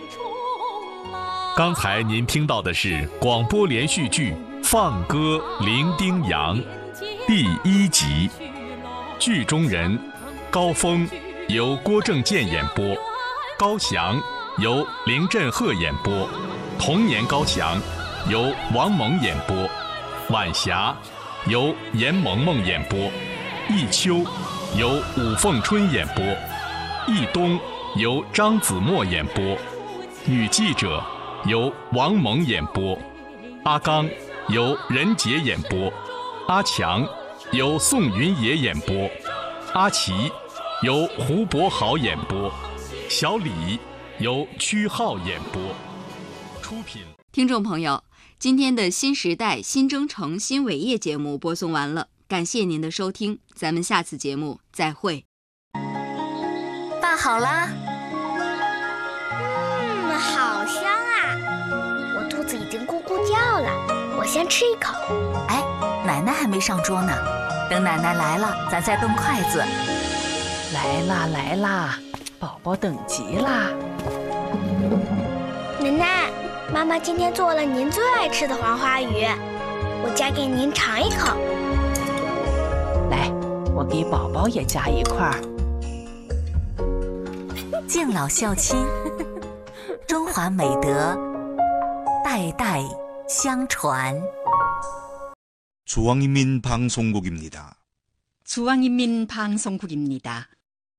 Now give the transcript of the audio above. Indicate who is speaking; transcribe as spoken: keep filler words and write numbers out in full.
Speaker 1: 刚才您听到的是广播连续剧《放歌伶仃洋》第一集，剧中人高峰由郭正健演播，高翔由林振赫演播，童年高翔由王蒙演播，晚霞由严萌萌演播，弈秋由武凤春演播，易东由张子墨演播，女记者由王蒙演播，阿刚由任杰演播，阿强由宋云野演播，阿奇由胡博豪演播，小李由曲浩演播。出品。
Speaker 2: 听众朋友，今天的新时代新征程新伟业节目播送完了，感谢您的收听，咱们下次节目再会。
Speaker 3: 饭好啦。
Speaker 4: 嗯，好香啊！我肚子已经咕咕叫了，我先吃一口。
Speaker 3: 哎，奶奶还没上桌呢，等奶奶来了，咱再动筷子。
Speaker 5: 来啦来啦，宝宝等急啦。
Speaker 4: 奶奶，妈妈今天做了您最爱吃的黄花鱼，我夹给您尝一口。
Speaker 5: 来，我给宝宝也夹一块。
Speaker 3: 敬老孝亲，中华美德代代相传。
Speaker 6: 중앙인민방송국입니다.
Speaker 7: 중앙인민방송국입니다.